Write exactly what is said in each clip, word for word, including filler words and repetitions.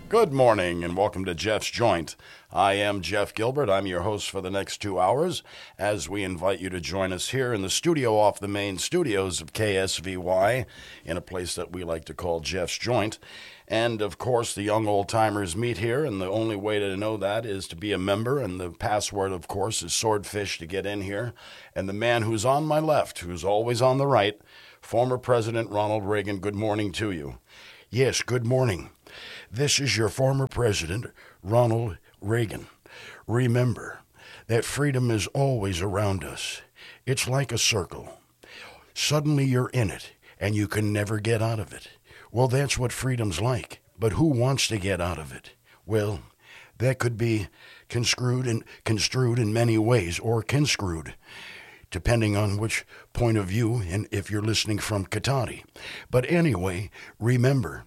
Good morning and welcome to Jeff's Joint. I am Jeff Gilbert. I'm your host for the next two hours as we invite you to join us here in the studio off the main studios of K S V Y in a place that we like to call Jeff's Joint. And, of course, the young old-timers meet here, and the only way to know that is to be a member, and the password, of course, is Swordfish to get in here. And the man who's on my left, who's always on the right, former President Ronald Reagan, good morning to you. Yes, good morning. This is your former president, Ronald Reagan. Remember that freedom is always around us. It's like a circle. Suddenly you're in it, and you can never get out of it. Well, that's what freedom's like. But who wants to get out of it? Well, that could be construed and construed in many ways, or conscrewed, depending on which point of view and if you're listening from Katati. But anyway, remember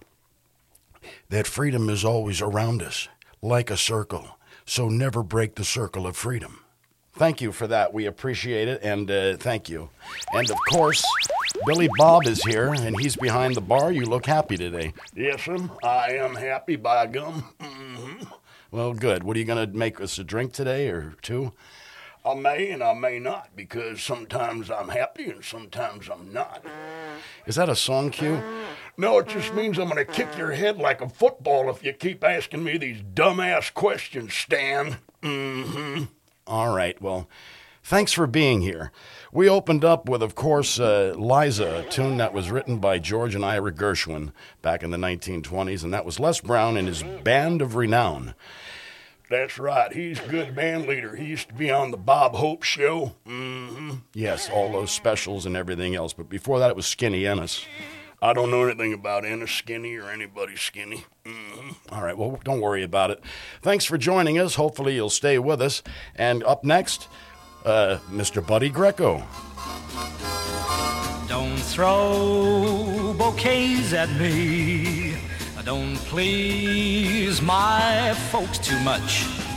that freedom is always around us, like a circle. So never break the circle of freedom. Thank you for that. We appreciate it, and uh, thank you. And, of course, Billy Bob is here, and he's behind the bar. You look happy today. Yes, sir. I am happy, by gum. Mm-hmm. Well, good. What are you going to make us a drink today, or two? I may and I may not, because sometimes I'm happy and sometimes I'm not. Is that a song cue? No, it just means I'm going to kick your head like a football if you keep asking me these dumbass questions, Stan. Mm-hmm. All right, well, thanks for being here. We opened up with, of course, uh, Liza, a tune that was written by George and Ira Gershwin back in the nineteen twenties, and that was Les Brown and his Band of Renown. That's right. He's a good band leader. He used to be on the Bob Hope Show. Mm-hmm. Yes, all those specials and everything else. But before that, it was Skinny Ennis. I don't know anything about Ennis Skinny or anybody skinny. Mm-hmm. All right, well, don't worry about it. Thanks for joining us. Hopefully you'll stay with us. And up next, uh, Mister Buddy Greco. Don't throw bouquets at me. Don't please my folks too much.